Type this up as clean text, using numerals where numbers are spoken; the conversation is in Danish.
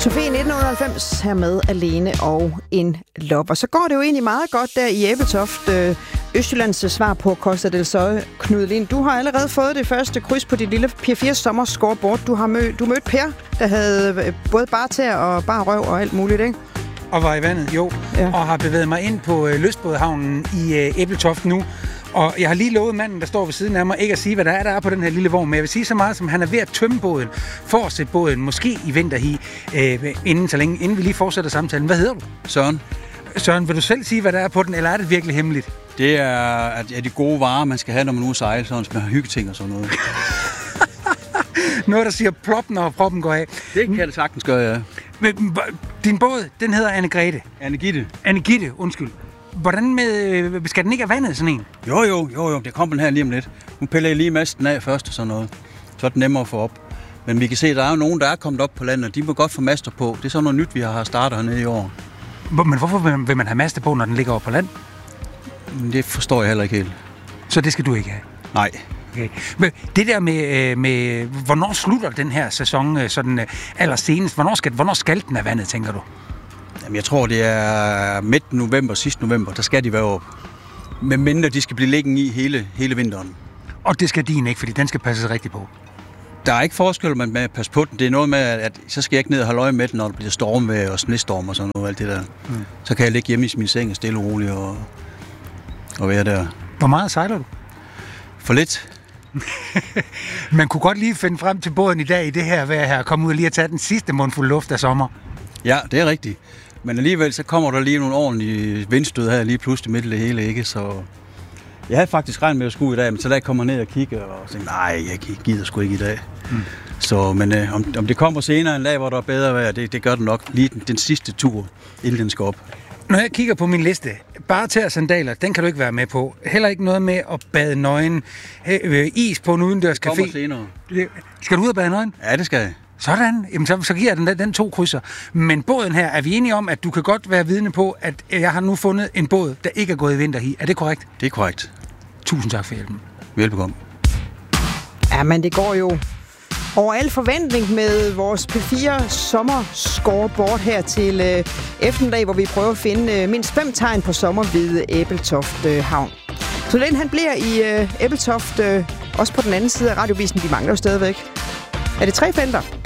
Café 1990 her med Alene og en lop. Og så går det jo egentlig meget godt der i Ebeltoft. Østjyllands svar på Costa del Sol. Knud Lind, du har allerede fået det første kryds på dit lille Pier 4 sommer scoreboard. Du mødte Per, der havde både barter og bar røv og alt muligt, ikke? Og var i vandet, jo. Ja. Og har bevæget mig ind på lystbådehavnen i Ebeltoft nu. Og jeg har lige lovet manden, der står ved siden af mig, ikke at sige, hvad der er på den her lille vogn. Men jeg vil sige så meget, som han er ved at tømme båden, for at sætte båden måske i vinterhi, inden vi lige fortsætter samtalen. Hvad hedder du? Søren. Søren, vil du selv sige, hvad der er på den, eller er det virkelig hemmeligt? Det er de gode varer, man skal have, når man nu sejler, sådan som hyggeting og sådan noget. Noget, der siger plop, når proppen går af. Det kan det sagtens gøre, ja. Men din båd, den hedder Anne-Grethe. Anne-Gitte, undskyld. Hvordan med... Skal den ikke have vandet, sådan en? Jo. Det kommer den her lige om lidt. Nu piller jeg lige masten af først og sådan noget. Så er det nemmere at få op. Men vi kan se, at der er jo nogen, der er kommet op på landet, og de må godt få master på. Det er sådan noget nyt, vi har startet hernede i år. Men hvorfor vil man have master på, når den ligger over på land? Det forstår jeg heller ikke helt. Så det skal du ikke have? Nej. Okay. Men det der med hvornår slutter den her sæson sådan allersenest? Hvornår skal den have vandet, tænker du? Jamen, jeg tror, det er midt november, sidst november, der skal de være op. Med mindre de skal blive liggende i hele vinteren. Og det skal din ikke, fordi den skal passes rigtig på. Der er ikke forskel med at passe på den. Det er noget med, at så skal jeg ikke ned og holde øje med den, når det bliver stormvejr og snestorm og sådan noget, alt det der. Så kan jeg ligge hjemme i min seng og stille og roligt og være der. Hvor meget sejler du? For lidt. Man kunne godt lige finde frem til båden i dag i det her vejr her, komme ud og lige at tage den sidste mundfuld luft af sommer. Ja, det er rigtigt. Men alligevel så kommer der lige nogle ordentlige vindstød her lige pludselig midt i det hele, ikke? Så jeg havde faktisk regnet med at skulle i dag, men så da jeg kommer ned og kigger og tænkte, nej, jeg gider sgu ikke i dag. Så, men om det kommer senere en dag, hvor der er bedre vejr, det gør det nok lige den sidste tur, inden den skal op. Når jeg kigger på min liste, barter sandaler, den kan du ikke være med på. Heller ikke noget med at bade nøgen. Is på en udendørs café. Kommer senere. Skal du ud og bade nøgen? Ja, det skal jeg. Sådan. Jamen, så giver jeg den 2 krydser. Men båden her, er vi enige om, at du kan godt være vidne på, at jeg har nu fundet en båd, der ikke er gået i vinter i. Er det korrekt? Det er korrekt. Tusind tak for hjælpen. Velbekomme. Ja, men det går jo over al forventning med vores P4 sommer scoreboard her til eftermiddag, hvor vi prøver at finde mindst 5 tegn på sommer ved Ebeltoft havn. Så den han bliver i Ebeltoft, også på den anden side af radiovisen, de mangler jo stadigvæk. Er det 3 felter?